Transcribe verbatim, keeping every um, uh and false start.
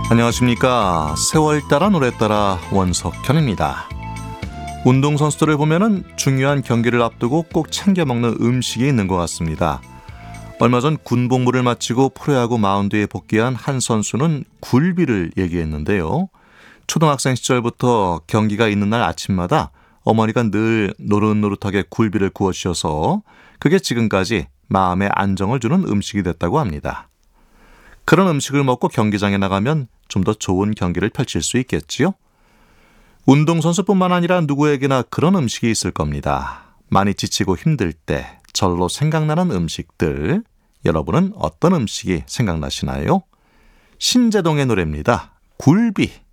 안녕하십니까. 세월 따라 노래 따라 원석현입니다. 운동선수들을 보면은 중요한 경기를 앞두고 꼭 챙겨 먹는 음식이 있는 것 같습니다. 얼마 전 군복무를 마치고 프로야구 마운드에 복귀한 한 선수는 굴비를 얘기했는데요. 초등학생 시절부터 경기가 있는 날 아침마다 어머니가 늘 노릇노릇하게 굴비를 구워 주셔서 그게 지금까지 마음에 안정을 주는 음식이 됐다고 합니다. 그런 음식을 먹고 경기장에 나가면 좀 더 좋은 경기를 펼칠 수 있겠지요? 운동선수뿐만 아니라 누구에게나 그런 음식이 있을 겁니다. 많이 지치고 힘들 때 절로 생각나는 음식들, 여러분은 어떤 음식이 생각나시나요? 신재동의 노래입니다. 굴비.